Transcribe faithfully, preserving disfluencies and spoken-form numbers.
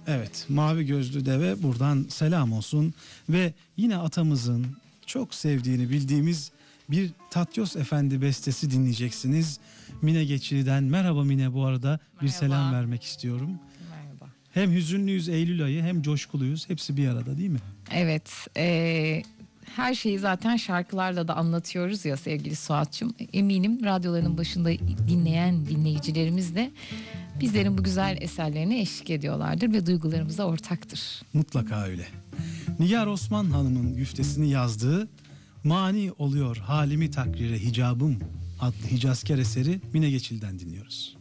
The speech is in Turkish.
Evet, Mavi Gözlü Deve buradan selam olsun ve yine atamızın çok sevdiğini bildiğimiz bir Tatyos Efendi bestesi dinleyeceksiniz. Mine Geçiri'den. Merhaba Mine, bu arada bir Merhaba. selam vermek istiyorum. Merhaba. Hem hüzünlüyüz Eylül ayı, hem coşkuluyuz, hepsi bir arada değil mi? Evet, e, her şeyi zaten şarkılarla da anlatıyoruz ya sevgili Suat'cığım. Eminim radyoların başında dinleyen dinleyicilerimiz de bizlerin bu güzel eserlerine eşlik ediyorlardır ve duygularımıza ortaktır. Mutlaka öyle. Nigar Osman Hanım'ın güftesini yazdığı "Mani oluyor halimi takrire hicabım" adlı Hicazkar eseri Mine Geçil'den dinliyoruz.